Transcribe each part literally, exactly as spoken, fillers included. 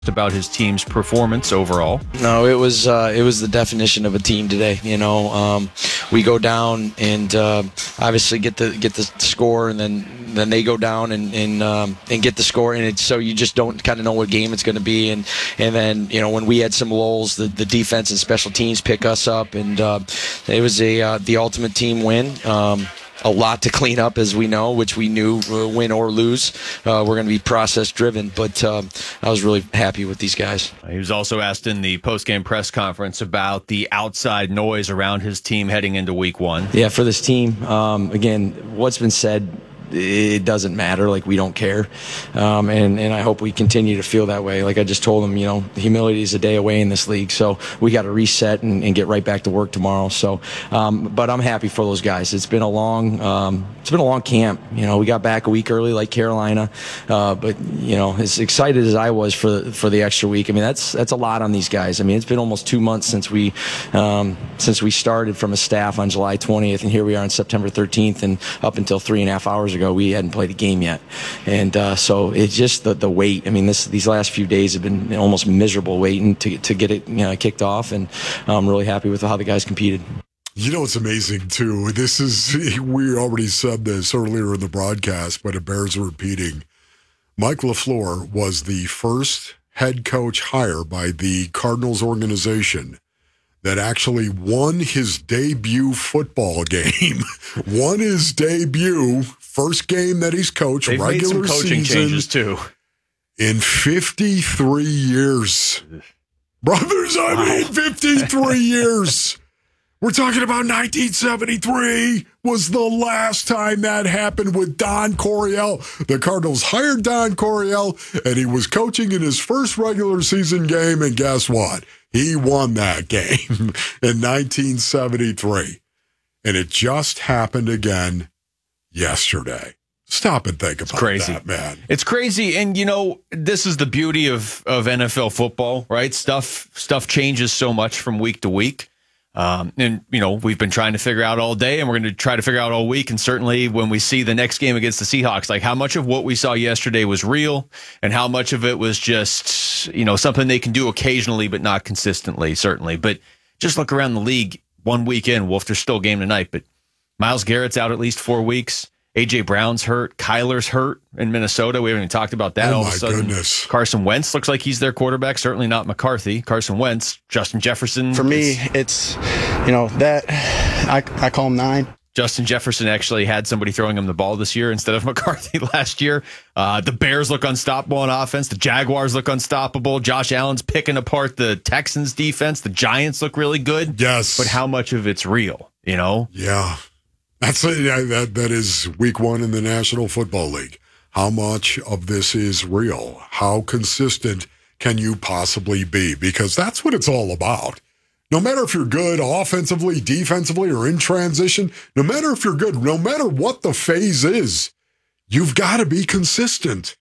about his team's performance overall. No, it was uh, it was the definition of a team today. You know, um, we go down and uh, obviously get the get the score, and then then they go down and and um, and get the score, and it's so you just don't kind of know what game it's going to be, and and then you know when we had some lulls, the, the defense and special teams pick us up, and uh, it was a uh, the ultimate team win. Um, A lot to clean up, as we know, which we knew, uh, win or lose, uh, we're going to be process-driven. But uh, I was really happy with these guys. He was also asked in the post-game press conference about the outside noise around his team heading into week one. Yeah, for this team, um, again, what's been said, it doesn't matter. Like, we don't care. Um, and, and I hope we continue to feel that way. Like I just told them, you know, humility is a day away in this league. So we got to reset and, and get right back to work tomorrow. So, um, but I'm happy for those guys. It's been a long, um, it's been a long camp. You know, we got back a week early like Carolina. Uh, but, you know, as excited as I was for, for the extra week, I mean, that's, that's a lot on these guys. I mean, it's been almost two months since we, um, since we started from a staff on July twentieth. And here we are on September thirteenth. And up until three and a half hours ago, we hadn't played a game yet, and uh, so it's just the the wait. I mean, this these last few days have been almost miserable waiting to to get it you know kicked off, and I'm really happy with how the guys competed. You know, it's amazing too. This is we already said this earlier in the broadcast, but it bears repeating. Mike LaFleur was the first head coach hire by the Cardinals organization that actually won his debut football game. Won his debut, first game that he's coached, They've regular made some coaching season, changes too. In fifty-three years. Brothers, I Wow. mean fifty-three years. We're talking about nineteen seventy-three was the last time that happened with Don Coryell. The Cardinals hired Don Coryell, and he was coaching in his first regular season game, and guess what? He won that game in nineteen seventy-three. And it just happened again yesterday. Stop and think about crazy. that, man. It's crazy. And, you know, this is the beauty of, of N F L football, right? Stuff stuff changes so much from week to week. Um, and, you know, we've been trying to figure out all day, and we're going to try to figure out all week. And certainly when we see the next game against the Seahawks, like how much of what we saw yesterday was real and how much of it was just, you know, something they can do occasionally, but not consistently, certainly. But just look around the league one weekend. Wolf, there's still a game tonight, but Myles Garrett's out at least four weeks. A J Brown's hurt. Kyler's hurt in Minnesota. We haven't even talked about that. Oh, All my of a sudden, goodness. Carson Wentz looks like he's their quarterback. Certainly not McCarthy. Carson Wentz, Justin Jefferson. For me, it's, you know, that I, I call him nine. Justin Jefferson actually had somebody throwing him the ball this year instead of McCarthy last year. Uh, the Bears look unstoppable on offense. The Jaguars look unstoppable. Josh Allen's picking apart the Texans defense. The Giants look really good. Yes. But how much of it's real, you know? Yeah. That's a, yeah, that that is week one in the National Football League. How much of this is real? How consistent can you possibly be? Because that's what it's all about. No matter if you're good offensively, defensively, or in transition, no matter if you're good, no matter what the phase is, you've got to be consistent.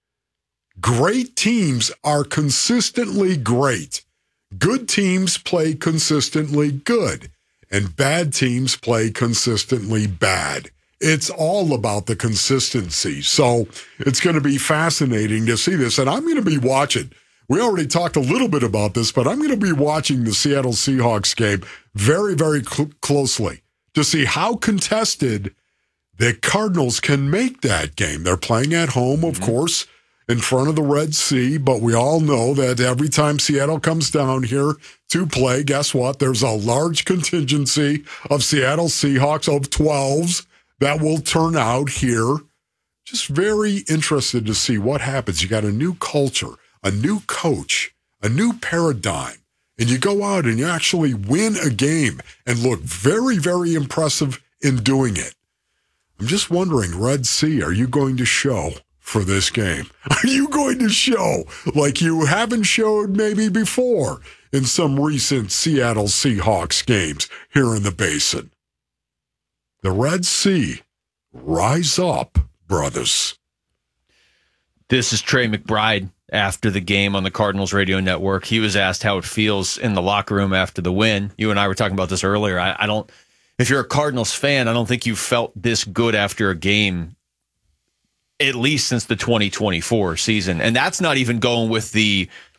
Great teams are consistently great. Good teams play consistently good. And bad teams play consistently bad. It's all about the consistency. So it's going to be fascinating to see this. And I'm going to be watching. We already talked a little bit about this, but I'm going to be watching the Seattle Seahawks game very, very cl- closely to see how contested the Cardinals can make that game. They're playing at home, of mm-hmm. course, in front of the Red Sea, but we all know that every time Seattle comes down here to play, guess what? There's a large contingency of Seattle Seahawks of twelves that will turn out here. Just very interested to see what happens. You got a new culture, a new coach, a new paradigm, and you go out and you actually win a game and look very, very impressive in doing it. I'm just wondering, Red Sea, are you going to show for this game? Are you going to show like you haven't showed maybe before in some recent Seattle Seahawks games here in the Basin? The Red Sea, rise up, brothers. This is Trey McBride after the game on the Cardinals radio network. He was asked how it feels in the locker room after the win. You and I were talking about this earlier. I, I don't, if you're a Cardinals fan, I don't think you felt this good after a game at least since the twenty twenty-four season. And that's not even going with the